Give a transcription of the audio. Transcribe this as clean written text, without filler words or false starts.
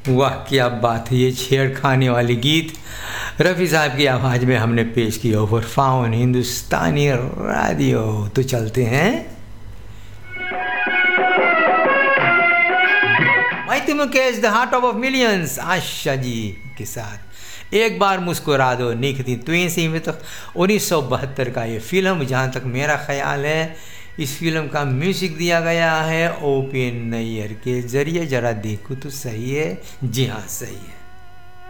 वाह क्या बात है, ये छेड़खानी वाली गीत रफ़ी साहब की आवाज़ में हमने पेश किया ओवर फाउन हिंदुस्तानी रेडियो। तो चलते हैं mighty Mukesh the heart of millions Asha ji के साथ एक बार मुस्कुरा दो निकती त्वेसी में। तो 1972 का ये फिल्म, जहाँ तक मेरा ख्याल है इस फिल्म का म्यूज़िक दिया गया है ओ.पी. नैयर के ज़रिए। ज़रा देखो तो सही है, जी हाँ सही है।